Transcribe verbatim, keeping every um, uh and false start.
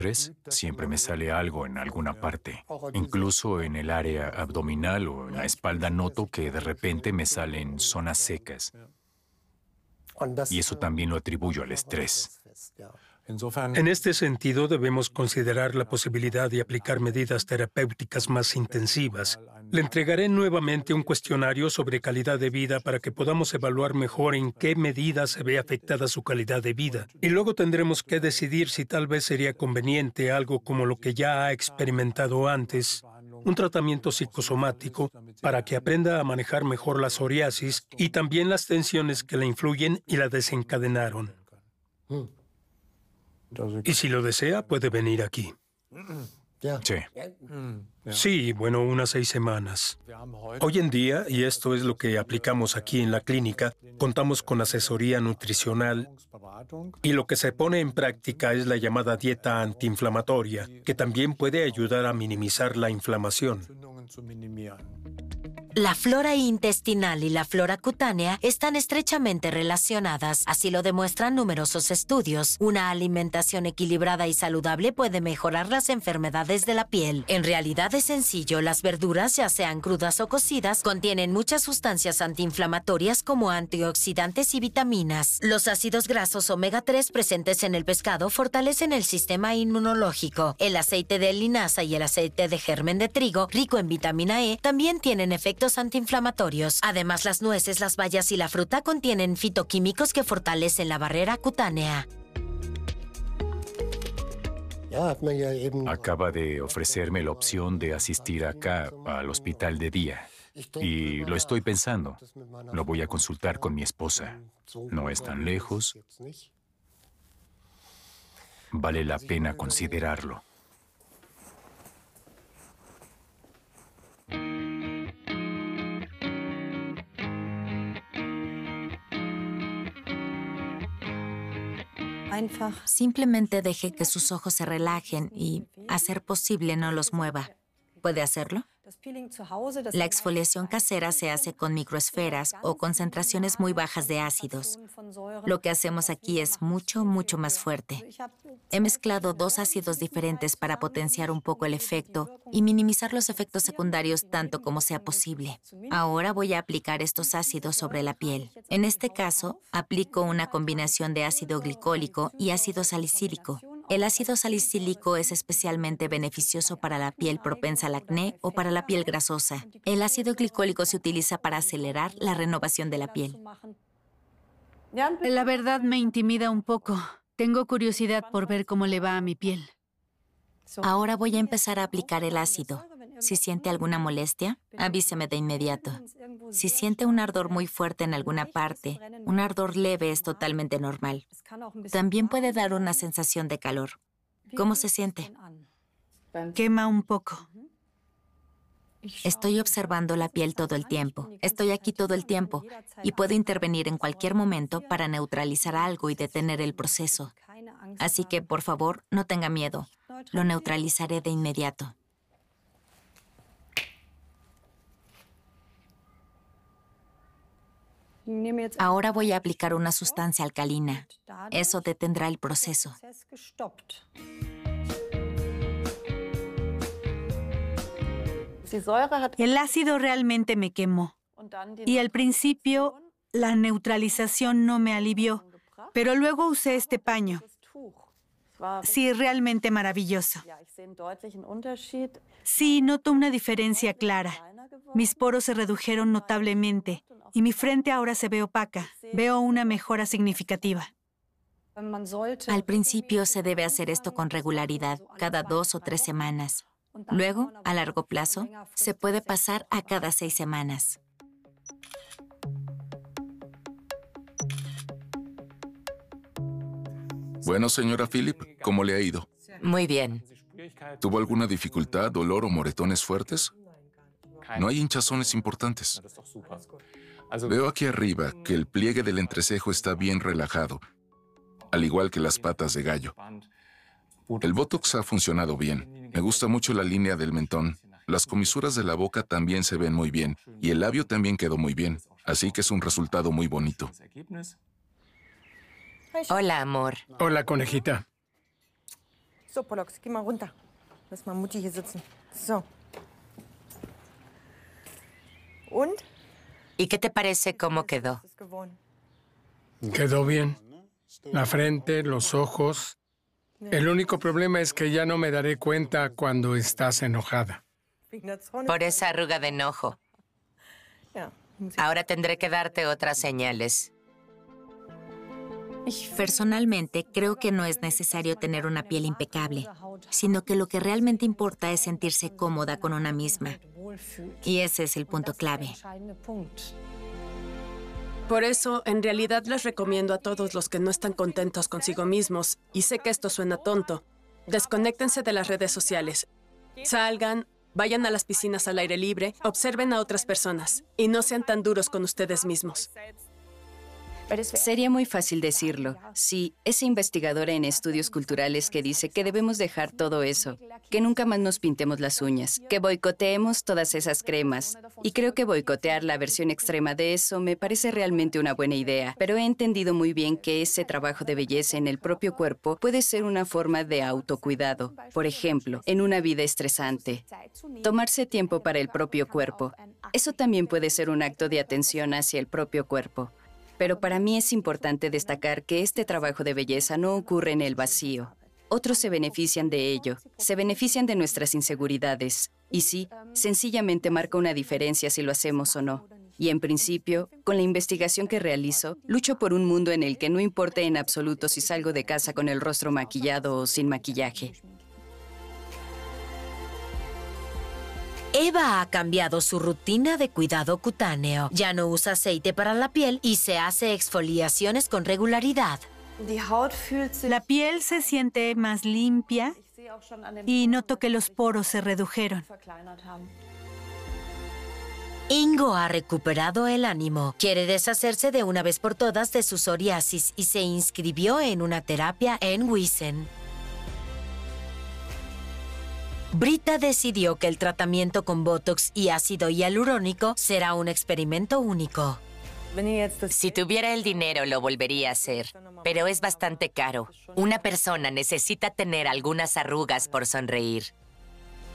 estrés, siempre me sale algo en alguna parte. Incluso en el área abdominal o en la espalda noto que de repente me salen zonas secas. Y eso también lo atribuyo al estrés. En este sentido, debemos considerar la posibilidad de aplicar medidas terapéuticas más intensivas. Le entregaré nuevamente un cuestionario sobre calidad de vida para que podamos evaluar mejor en qué medida se ve afectada su calidad de vida. Y luego tendremos que decidir si tal vez sería conveniente algo como lo que ya ha experimentado antes, un tratamiento psicosomático para que aprenda a manejar mejor la psoriasis y también las tensiones que la influyen y la desencadenaron. Y si lo desea, puede venir aquí. Sí. Sí, bueno, unas seis semanas. Hoy en día, y esto es lo que aplicamos aquí en la clínica, contamos con asesoría nutricional y lo que se pone en práctica es la llamada dieta antiinflamatoria, que también puede ayudar a minimizar la inflamación. La flora intestinal y la flora cutánea están estrechamente relacionadas, así lo demuestran numerosos estudios. Una alimentación equilibrada y saludable puede mejorar las enfermedades de la piel. En realidad es sencillo, las verduras, ya sean crudas o cocidas, contienen muchas sustancias antiinflamatorias como antioxidantes y vitaminas. Los ácidos grasos omega tres presentes en el pescado fortalecen el sistema inmunológico. El aceite de linaza y el aceite de germen de trigo, rico en vitamina E, también tienen efectos antiinflamatorios. Además, las nueces, las bayas y la fruta contienen fitoquímicos que fortalecen la barrera cutánea. Acaba de ofrecerme la opción de asistir acá al hospital de día. Y lo estoy pensando. Lo voy a consultar con mi esposa. No es tan lejos. Vale la pena considerarlo. Simplemente deje que sus ojos se relajen y, a ser posible, no los mueva. ¿Puede hacerlo? La exfoliación casera se hace con microesferas o concentraciones muy bajas de ácidos. Lo que hacemos aquí es mucho, mucho más fuerte. He mezclado dos ácidos diferentes para potenciar un poco el efecto y minimizar los efectos secundarios tanto como sea posible. Ahora voy a aplicar estos ácidos sobre la piel. En este caso, aplico una combinación de ácido glicólico y ácido salicílico. El ácido salicílico es especialmente beneficioso para la piel propensa al acné o para la piel grasosa. El ácido glicólico se utiliza para acelerar la renovación de la piel. La verdad me intimida un poco. Tengo curiosidad por ver cómo le va a mi piel. Ahora voy a empezar a aplicar el ácido. Si siente alguna molestia, avíseme de inmediato. Si siente un ardor muy fuerte en alguna parte, un ardor leve es totalmente normal. También puede dar una sensación de calor. ¿Cómo se siente? Quema un poco. Estoy observando la piel todo el tiempo. Estoy aquí todo el tiempo y puedo intervenir en cualquier momento para neutralizar algo y detener el proceso. Así que, por favor, no tenga miedo. Lo neutralizaré de inmediato. Ahora voy a aplicar una sustancia alcalina. Eso detendrá el proceso. El ácido realmente me quemó. Y al principio, la neutralización no me alivió. Pero luego usé este paño. Sí, realmente maravilloso. Sí, noto una diferencia clara. Mis poros se redujeron notablemente y mi frente ahora se ve opaca. Veo una mejora significativa. Al principio se debe hacer esto con regularidad, cada dos o tres semanas. Luego, a largo plazo, se puede pasar a cada seis semanas. Bueno, señora Philip, ¿cómo le ha ido? Muy bien. ¿Tuvo alguna dificultad, dolor o moretones fuertes? No hay hinchazones importantes. Veo aquí arriba que el pliegue del entrecejo está bien relajado, al igual que las patas de gallo. El Botox ha funcionado bien. Me gusta mucho la línea del mentón. Las comisuras de la boca también se ven muy bien, y el labio también quedó muy bien, así que es un resultado muy bonito. Hola, amor. Hola, conejita. So, Pollux, geh mal runter. Lass mal Mutti hier sitzen. So. ¿Und? ¿Y qué te parece cómo quedó? Quedó bien. La frente, los ojos. El único problema es que ya no me daré cuenta cuando estás enojada. Por esa arruga de enojo. Ahora tendré que darte otras señales. Personalmente, creo que no es necesario tener una piel impecable, sino que lo que realmente importa es sentirse cómoda con una misma. Y ese es el punto clave. Por eso, en realidad les recomiendo a todos los que no están contentos consigo mismos, y sé que esto suena tonto, desconéctense de las redes sociales. Salgan, vayan a las piscinas al aire libre, observen a otras personas, y no sean tan duros con ustedes mismos. Sería muy fácil decirlo. Sí, ese investigador en estudios culturales que dice que debemos dejar todo eso, que nunca más nos pintemos las uñas, que boicoteemos todas esas cremas. Y creo que boicotear la versión extrema de eso me parece realmente una buena idea, pero he entendido muy bien que ese trabajo de belleza en el propio cuerpo puede ser una forma de autocuidado. Por ejemplo, en una vida estresante. Tomarse tiempo para el propio cuerpo. Eso también puede ser un acto de atención hacia el propio cuerpo. Pero para mí es importante destacar que este trabajo de belleza no ocurre en el vacío. Otros se benefician de ello, se benefician de nuestras inseguridades. Y sí, sencillamente marca una diferencia si lo hacemos o no. Y en principio, con la investigación que realizo, lucho por un mundo en el que no importe en absoluto si salgo de casa con el rostro maquillado o sin maquillaje. Eva ha cambiado su rutina de cuidado cutáneo. Ya no usa aceite para la piel y se hace exfoliaciones con regularidad. La piel se siente más limpia y noto que los poros se redujeron. Ingo ha recuperado el ánimo. Quiere deshacerse de una vez por todas de su psoriasis y se inscribió en una terapia en Wiesen. Brita decidió que el tratamiento con Botox y ácido hialurónico será un experimento único. Si tuviera el dinero, lo volvería a hacer, pero es bastante caro. Una persona necesita tener algunas arrugas por sonreír.